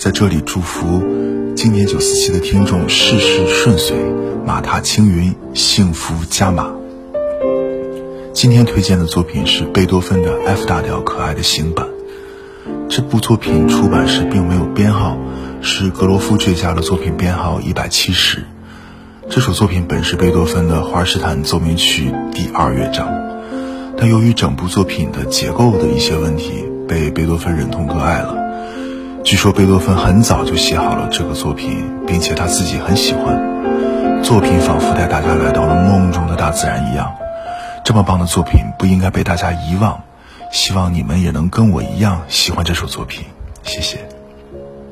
在这里祝福今年947的听众事事顺遂，马踏青云，幸福加码。今天推荐的作品是贝多芬的 F 大调可爱的行版。这部作品出版时并没有编号，是格罗夫追加了作品编号170。这首作品本是贝多芬的华尔施坦奏鸣曲第2乐章，但由于整部作品的结构的一些问题，被贝多芬忍痛割爱了。据说贝多芬很早就写好了这个作品，并且他自己很喜欢。作品仿佛带大家来到了梦中的大自然一样。这么棒的作品不应该被大家遗忘，希望你们也能跟我一样喜欢这首作品。谢谢。